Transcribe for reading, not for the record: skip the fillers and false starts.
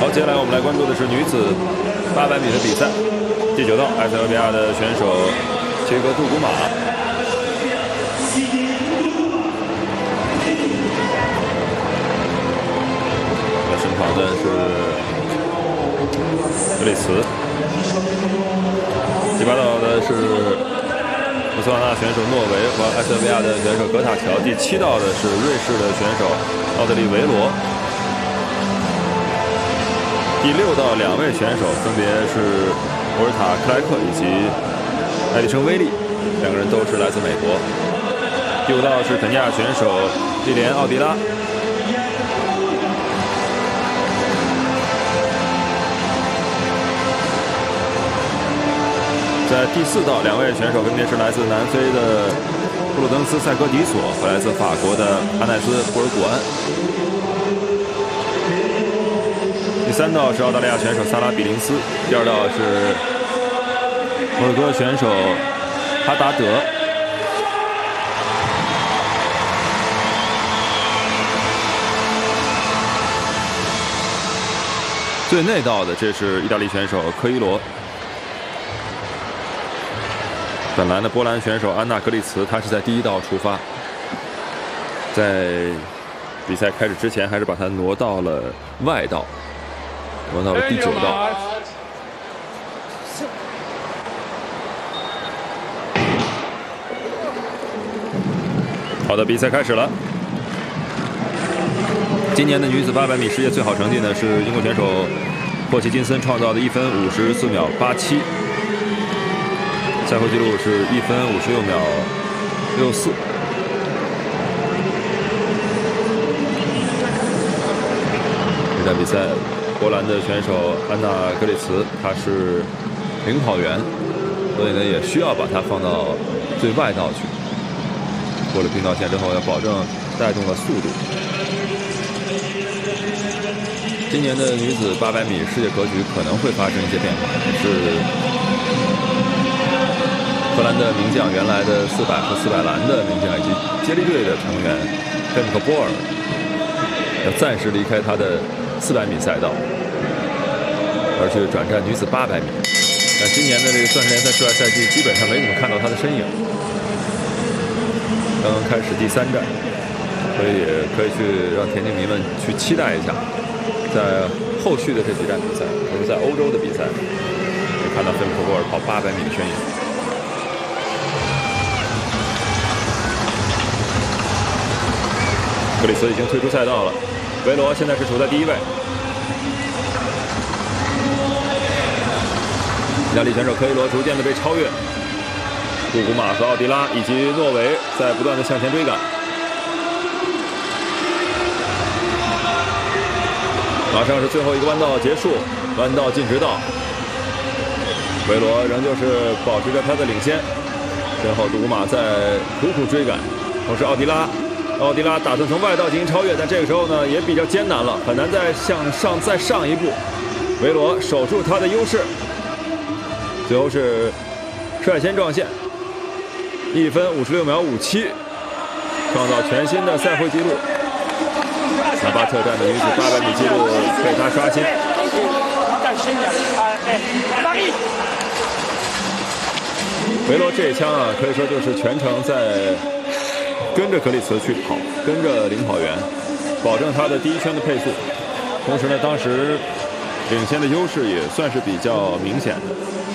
好，接下来我们来关注的是女子800米的比赛。第9道，埃塞俄比亚的选手切格杜古马。身旁的是格里茨。第8道的是博茨瓦纳选手诺维和埃塞俄比亚的选手格塔乔。第7道的是瑞士的选手奥德利维罗。第6道2位选手分别是博尔塔克莱克以及艾迪生威利，两个人都是来自美国。第5道是肯尼亚选手利莲奥迪拉。在第4道2位选手分别是来自南非的布鲁登斯塞格迪索和来自法国的阿奈斯布尔古安。第3道是澳大利亚选手萨拉比林斯，第2道是摩洛哥选手哈达德。最内道的这是意大利选手科伊罗。本来呢，波兰选手安娜格里茨，她是在第1道出发，在比赛开始之前，还是把她挪到了外道，挪到了第9道。好的，比赛开始了。今年的女子800米世界最好成绩呢，是英国选手霍奇金森创造的1分54秒87。赛后纪录是1分56秒64。这场比赛，波兰的选手安娜格里茨，她是领跑员，所以呢也需要把它放到最外道去。过了并道线之后，要保证带动了速度。今年的女子800米世界格局可能会发生一些变化，是荷兰的名将，原来的400和400栏的名将以及接力队的成员费姆克波尔要暂时离开他的400米赛道，而去转战女子800米。但今年的这个钻石联赛室外赛季基本上没怎么看到他的身影，刚刚开始第3站，所以也可以去让田径迷们去期待一下，在后续的这几站比赛，特别是在欧洲的比赛，可以看到费姆克波尔跑800米的身影。格里茨已经退出赛道了，维罗现在是处在第1位。意大利选手科伊罗逐渐的被超越，杜古马和奥迪拉以及诺维在不断的向前追赶。马上是最后一个弯道结束，弯道进直道，维罗仍旧是保持着他的领先，身后杜古马在苦苦追赶，同时奥迪拉打算从外道进行超越，但这个时候呢也比较艰难了，很难再再上一步。维罗守住他的优势，最后是率先撞线，1分56秒57，创造全新的赛会纪录。纳巴特站的女子800米纪录被他刷新。维罗这一枪啊，可以说就是全程在跟着格里茨去跑，跟着领跑员，保证他的第1圈的配速。同时呢，当时领先的优势也算是比较明显的。